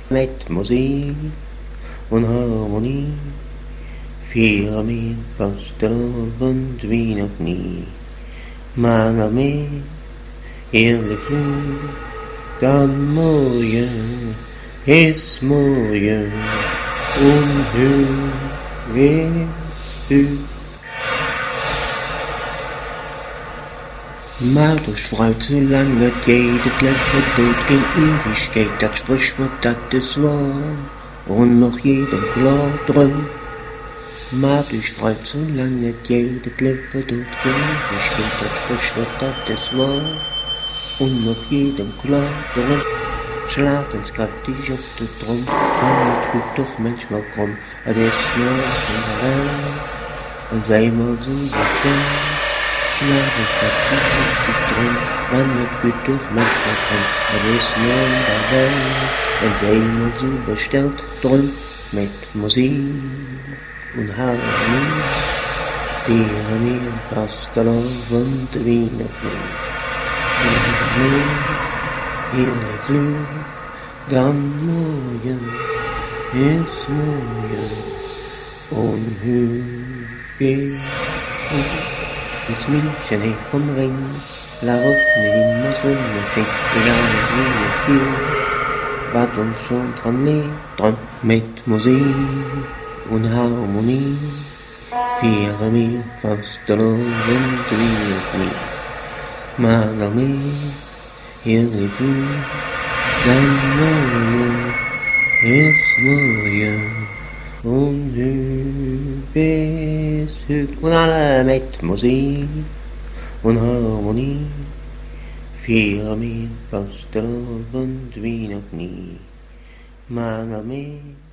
Mit Musik und Harmonie feiern wir Fastenabend wie noch nie. Mal mehr, ehrlich Flug, dann morgen ist morgen und höher höher. Mal durch Frau zu lange geht, das Leben tut gen Ewigkeit, das Sprichwort, das ist wahr, und noch jedem klar drum. Mal durch Frau zu lange geht, das Leben tut gen Ewigkeit, das Sprichwort, das ist wahr, und noch jedem klar drum. Schlag uns kräftig auf den Drum, man wird gut doch manchmal krumm, das ist nur in der Welt, und sei mal so befreit. Schlag uns kräftig auf den Drum, man wird gut doch manchmal krumm, das ist nur in der Welt, und sei mal so bestellt drum, mit Musik und Harmonie, feiern wir Fastenabend wie noch nie. Ehrlich Flug, dann morgen ist morgen und höher geht. Ins München hey vom Ring, la Route immer so schön, egal wie es geht, was uns schon dran liegt, dran mit Musik und Harmonie, feiern wir Fastenabend wie noch nie. Mal mehr, ehrlich Flug, dann morgen ist morgen und höher ist höher. Und alle mit Musik und Harmonie feiern wir Fastenabend wie noch nie. Mal mehr.